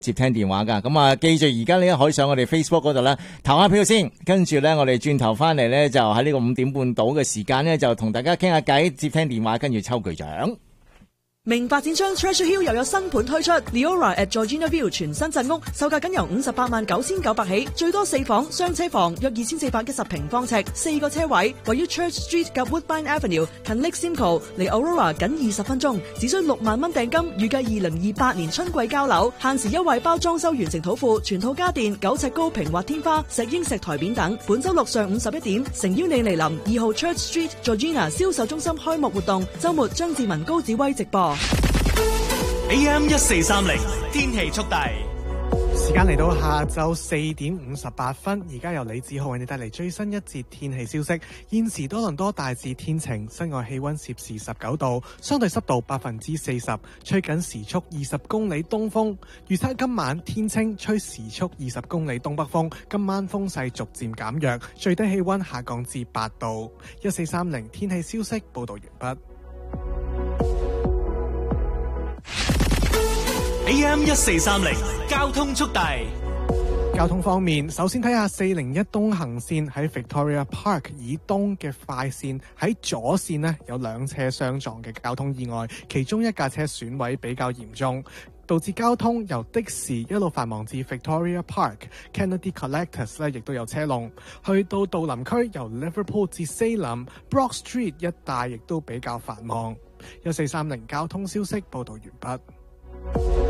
接聽電話噶。咁啊，記住而家你可以上我哋 Facebook 嗰度咧投下票先，跟住咧我哋轉頭翻嚟咧就喺呢個5點半到嘅時間咧就同大家傾下偈，接聽電話，跟住抽巨獎。 明發展商 Treasure Hill 又有新盤推出 Leora at Georgina View 全新鎮屋，售價僅由589900起，最多4房雙車房，約2410平方尺，4個車位，位於 Church Street 及 Woodbine Avenue， 近 Lake Simcoe， 離 Aurora 僅20分鐘，只需6萬蚊訂金，預計2028年春季交樓，限時優惠包裝修完成土庫，全套家電9尺高平滑天花、石英石台面等。本周六上午11點，誠邀你嚟臨2號 Church Street Georgina 銷售中心開幕活動，周末張志文高子威直播。 AM 1430天氣速遞， 時間嚟到下晝4點58分，而家由李志浩為你帶嚟最新一節天氣消息。現時多倫多大致天晴，室外氣溫攝氏19度，相對濕度40%，吹緊時速20公里東風。預測今晚天清，吹時速20公里東北風，今晚風勢逐漸減弱，最低氣溫下降至8度。1430天氣消息報道完畢。 AM 1430交通速遞。 交通方面，首先睇下401東行線喺 Victoria Park 以東嘅快線喺左線呢有2車相撞嘅交通意外，其中一架車損毀比較嚴重，導致交通由的士一路繁忙至 Victoria Park。Kennedy Collectors 亦都有車龍，去到杜林區由 Liverpool 至 Salem、Brock Street 一帶亦都比較繁忙。1430交通消息報道完畢。